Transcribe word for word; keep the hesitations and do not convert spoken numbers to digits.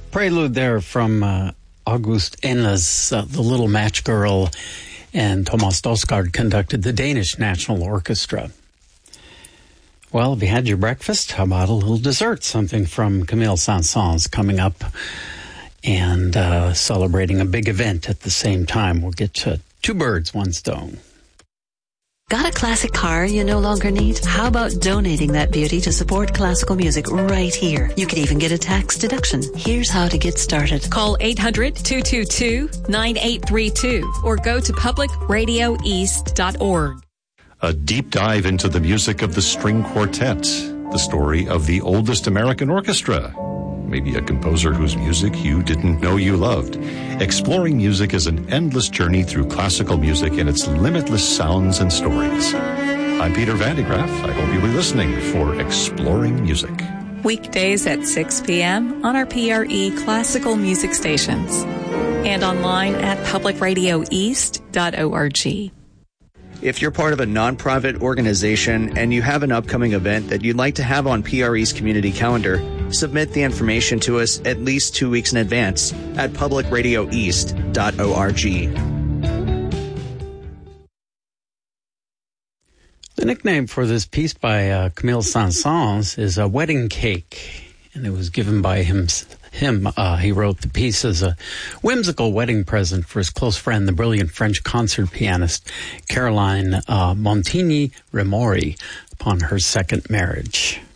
Prelude there from uh, August Enla's uh, The Little Match Girl, and Thomas Dosgaard conducted the Danish National Orchestra. Well, have you had your breakfast? How about a little dessert? Something from Camille Saint-Saëns coming up and uh, celebrating a big event at the same time. We'll get to two birds, one stone. Got a classic car you no longer need? How about donating that beauty to support classical music right here? You could even get a tax deduction. Here's how to get started. Call eight hundred, two two two, nine eight three two or go to public radio east dot org. A deep dive into the music of the string quartet, the story of the oldest American orchestra, maybe a composer whose music you didn't know you loved. Exploring music is an endless journey through classical music and its limitless sounds and stories. I'm Peter Van de Graaff. I hope you'll be listening for Exploring Music. Weekdays at six p.m. on our P R E classical music stations and online at public radio east dot org. If you're part of a nonprofit organization and you have an upcoming event that you'd like to have on P R E's community calendar, submit the information to us at least two weeks in advance at public radio east dot org. The nickname for this piece by uh, Camille Saint-Saëns is a wedding cake, and it was given by him. Him, uh, he wrote the piece as a whimsical wedding present for his close friend, the brilliant French concert pianist Caroline uh, Montigny-Remori, upon her second marriage.